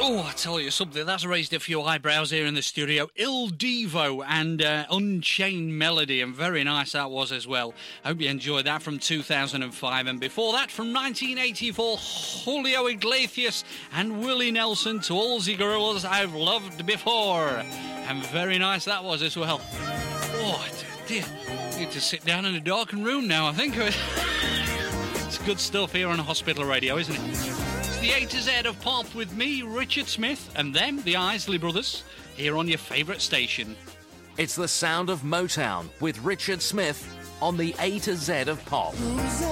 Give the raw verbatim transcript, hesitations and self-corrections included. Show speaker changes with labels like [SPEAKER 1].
[SPEAKER 1] Oh, I tell you something, that's raised a few eyebrows here in the studio. Il Divo and uh, Unchained Melody, and very nice that was as well. Hope you enjoyed that from two thousand five. And before that, from nineteen eighty-four, Julio Iglesias and Willie Nelson, To All the Girls I've Loved Before. And very nice that was as well. Oh, dear. I need to sit down in a darkened room now, I think of it. It's good stuff here on Hospital Radio, isn't it? It's the A to Z of pop with me, Richard Smith, and them, the Isley Brothers, here on your favourite station.
[SPEAKER 2] It's the sound of Motown with Richard Smith on the A to Z of pop.